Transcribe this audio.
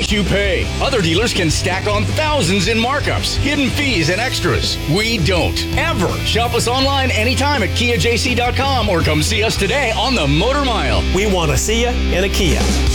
price you pay. Other dealers can stack on thousands in markups, hidden fees, and extras. We don't, ever. Shop us online anytime at KiaJC.com or come see us today on the Motor Mile. We want to see you in a Kia.